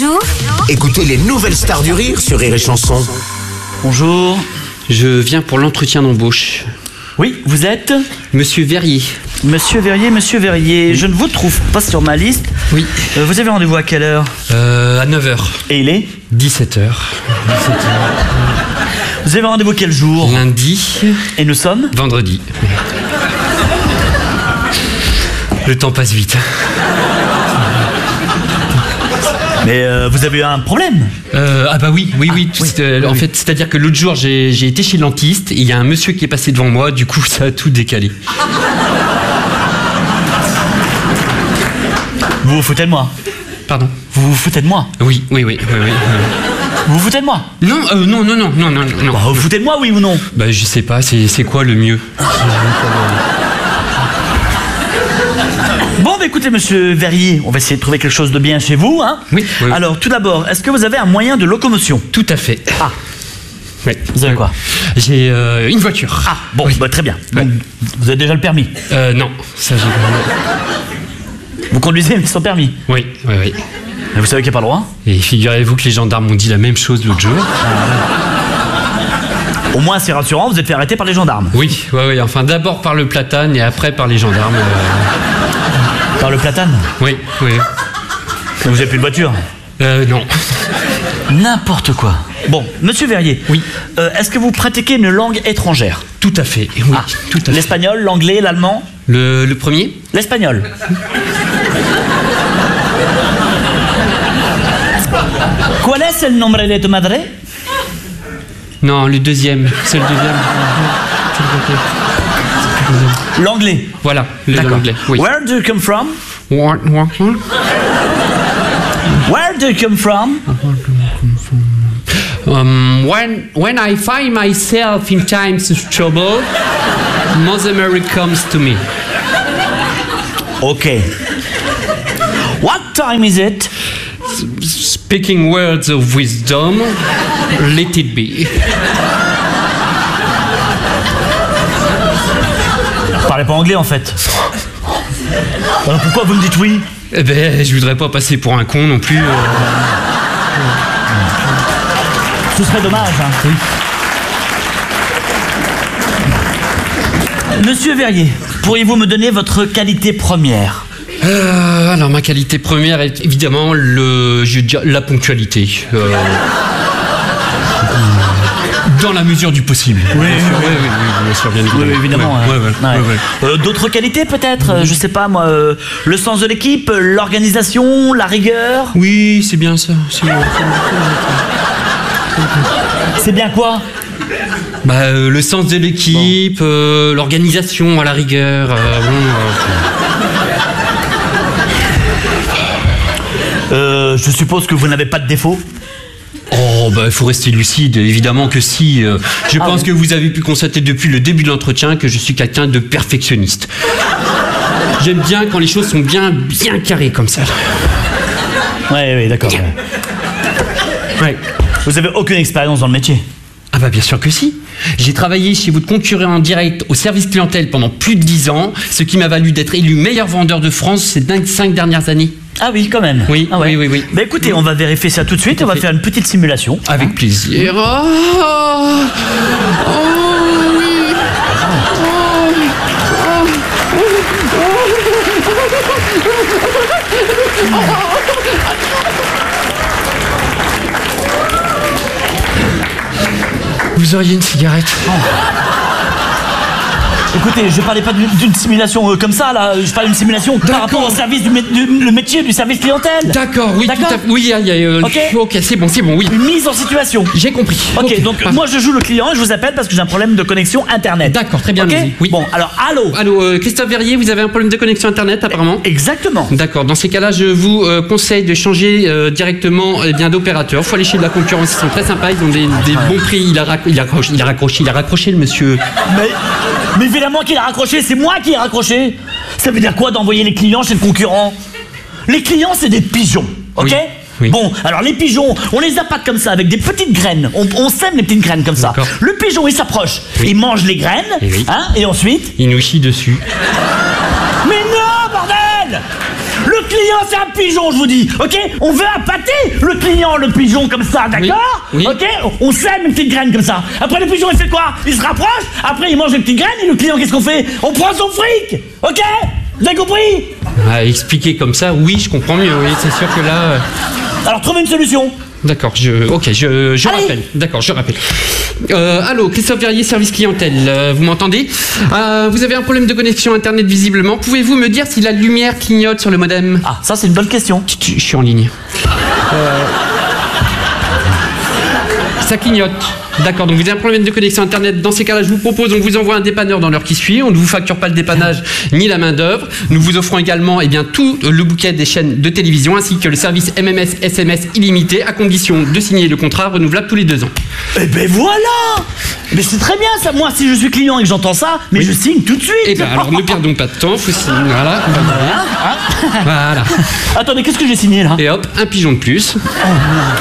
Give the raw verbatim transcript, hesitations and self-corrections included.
Bonjour. Écoutez les nouvelles stars du rire sur Rire et Chanson. Bonjour. Je viens pour l'entretien d'embauche. Oui, vous êtes Monsieur Verrier. Monsieur Verrier, Monsieur Verrier. Je ne vous trouve pas sur ma liste. Oui. Euh, vous avez rendez-vous à quelle heure? Euh, à neuf heures. Et il est dix-sept heures. dix-sept heures. Vous avez rendez-vous quel jour? Lundi. Et nous sommes Vendredi. Le temps passe vite. Mais euh, vous avez eu un problème? Euh, ah bah oui, oui, oui. Ah, oui. Euh, en oui. fait, c'est-à-dire que l'autre jour, j'ai j'ai été chez le dentiste et il y a un monsieur qui est passé devant moi, du coup, ça a tout décalé. Vous vous foutez de moi? Pardon? Vous vous foutez de moi? Oui, oui, oui, oui, oui. Vous vous foutez de moi? Non, euh, non, non, non, non, non, non. Bah, vous vous foutez de moi, oui ou non? Bah, je sais pas, c'est c'est quoi le mieux? Bon, bah, écoutez, Monsieur Verrier, on va essayer de trouver quelque chose de bien chez vous, hein? Oui, oui, oui. Alors, tout d'abord, est-ce que vous avez un moyen de locomotion? Tout à fait. Ah, Oui. vous avez quoi? J'ai euh, une voiture. Ah, bon, Oui. bah, très bien. Ouais. Donc, vous avez déjà le permis? Euh, non, ça j'ai... Vous conduisez mais sans permis? Oui, oui, oui. Mais vous savez qu'il n'y a pas le droit? Et figurez-vous que les gendarmes m'ont dit la même chose l'autre jour. Au moins, c'est rassurant, vous êtes fait arrêter par les gendarmes. Oui, oui, oui. Enfin, d'abord par le platane et après par les gendarmes. euh, Par le platane? Oui, oui. Vous n'avez plus de voiture? Euh, non. N'importe quoi. Bon, Monsieur Verrier. Oui. Euh, est-ce que vous pratiquez une langue étrangère? Tout à fait, oui, Ah, tout à fait. l'espagnol, l'anglais, l'allemand? Le, le premier? L'espagnol. ¿Cuál es el nombre de tu madre? Non, le deuxième. C'est le deuxième. L'anglais. Voilà, le D'accord. l'anglais. Oui. Where do you come from? What, what, what? Where do you come from? Um, when, when I find myself in times of trouble, Mother Mary comes to me. Okay. What time is it? Speaking words of wisdom, let it be. Vous parlez pas anglais en fait. Alors pourquoi vous me dites oui? Eh ben, je voudrais pas passer pour un con non plus. euh. Ce serait dommage, hein. Oui. Monsieur Verrier, pourriez-vous me donner votre qualité première? Euh, alors, ma qualité première est évidemment le, je veux dire, la ponctualité. Euh, dans la mesure du possible. Oui, bien sûr, oui, oui, oui, bien sûr, bien évidemment. Oui, évidemment. Ouais, hein. ouais, ouais, Ouais. ouais, ouais. Euh, D'autres qualités peut-être, euh, je sais pas moi, euh, le sens de l'équipe, euh, l'organisation, la rigueur. Oui, c'est bien ça. C'est bien, c'est bien. C'est bien quoi? Bah, euh, le sens de l'équipe, euh, l'organisation à la rigueur. euh, bon, euh, euh, Je suppose que vous n'avez pas de défaut. Oh, bah, il faut rester lucide, évidemment que si. euh, je Ah pense oui. que vous avez pu constater depuis le début de l'entretien que je suis quelqu'un de perfectionniste. J'aime bien quand les choses sont bien, bien carrées comme ça. Ouais, ouais, d'accord. ouais. Ouais. Vous avez aucune expérience dans le métier. Ah bah bien sûr que si. J'ai travaillé chez votre concurrent en direct au service clientèle pendant plus de dix ans, ce qui m'a valu d'être élu meilleur vendeur de France ces cinq dernières années. Ah oui, quand même. Oui, Ah ouais. oui, oui, oui. Bah écoutez, on va vérifier ça tout de suite. On va faire une petite simulation. Avec plaisir. Oh, oh, oui. Vous auriez une cigarette? Écoutez, je parlais pas d'une d'une simulation euh, comme ça, là. Je parlais d'une simulation par rapport au service du, mé- du- le métier du service clientèle. D'accord, oui, tout D'accord. à fait. Oui, il y a, il y a, euh, Ok. ok, c'est bon, c'est bon, oui. Une mise en situation. J'ai compris. Ok, donc parfait. moi je joue le client et je vous appelle parce que j'ai un problème de connexion internet. D'accord, très bien, Ok. allez-y. Oui. Bon, alors allô. Allô, euh, Christophe Verrier, vous avez un problème de connexion internet apparemment? Exactement. D'accord, dans ces cas-là, je vous euh, conseille de changer euh, directement eh bien d'opérateur. Faut aller chez de la concurrence, ils sont très sympas, ils ont des, des bons prix. Il a, rac- il, a raccroché, il a raccroché, il a raccroché le monsieur. Mais, mais évidemment qu'il a raccroché, c'est moi qui ai raccroché. Ça veut dire quoi d'envoyer les clients chez le concurrent? Les clients, c'est des pigeons, ok? Oui, oui. Bon, alors les pigeons, on les appâte comme ça, avec des petites graines. On, on sème les petites graines comme ça. D'accord. Le pigeon, il s'approche, Oui. il mange les graines, Et oui. hein, et ensuite... Il nous chie dessus. Mais non, bordel! Le client client, c'est un pigeon, je vous dis, ok? On veut appâter le client, le pigeon, comme ça, d'accord? Oui, oui. Ok? On sème une petite graine comme ça. Après, le pigeon, il fait quoi? Il se rapproche, après, il mange les petites graines, et le client, qu'est-ce qu'on fait? On prend son fric, ok? Vous avez compris? Ah, expliquer comme ça, oui, je comprends mieux, oui, c'est sûr que là... euh, Alors, trouvez une solution. D'accord, je, ok, je, je Allez. rappelle. D'accord, je rappelle. Euh, allô, Christophe Verrier, service clientèle, euh, vous m'entendez? euh, Vous avez un problème de connexion internet visiblement. Pouvez-vous me dire si la lumière clignote sur le modem? Ah, ça, c'est une bonne question. Je suis en ligne. Euh, ça clignote. D'accord, donc vous avez un problème de connexion internet. Dans ces cas-là, je vous propose, on vous envoie un dépanneur dans l'heure qui suit. On ne vous facture pas le dépannage ni la main-d'œuvre. Nous vous offrons également eh bien, tout le bouquet des chaînes de télévision ainsi que le service M M S S M S illimité à condition de signer le contrat renouvelable tous les deux ans. Eh ben voilà! Mais c'est très bien ça. Moi, si je suis client et que j'entends ça, mais je signe tout de suite. Eh bien, alors ne perdons pas de temps. Faut signer. Voilà. Voilà. Attendez, qu'est-ce que j'ai signé là? Et hop, un pigeon de plus.